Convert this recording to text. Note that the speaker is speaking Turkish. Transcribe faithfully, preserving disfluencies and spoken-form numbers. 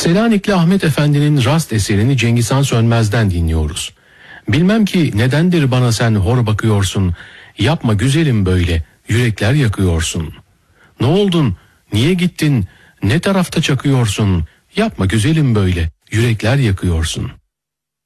Selanikli Ahmet Efendi'nin Rast eserini Cengiz Han Sönmez'den dinliyoruz. Bilmem ki nedendir bana sen hor bakıyorsun, yapma güzelim böyle, yürekler yakıyorsun. Ne oldun, niye gittin, ne tarafta çakıyorsun, yapma güzelim böyle, yürekler yakıyorsun.